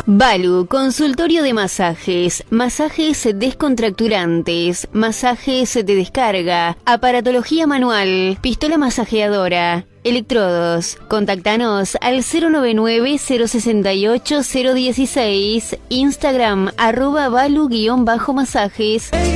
Balu, consultorio de masajes, masajes descontracturantes, masajes de descarga, aparatología manual, pistola masajeadora, electrodos. Contactanos al 099-068-016, Instagram @balu_masajes.